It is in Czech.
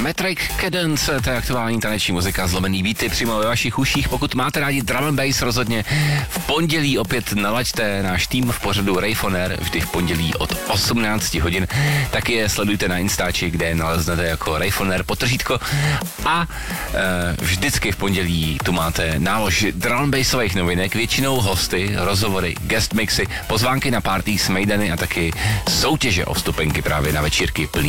Metric Cadence, to je aktuální taneční muzika, zlomený beaty přímo ve vašich uších. Pokud máte rádi drum and bass, rozhodně v pondělí opět nalaďte náš tým v pořadu Rave on Air, vždy v pondělí od 18 hodin. Taky je sledujte na Instači, kde naleznete jako Rave on Air _, a vždycky v pondělí tu máte nálož drum and bassových novinek, většinou hosty, rozhovory, guest mixy, pozvánky na party, smejdany a taky soutěže o vstupenky právě na večírky plný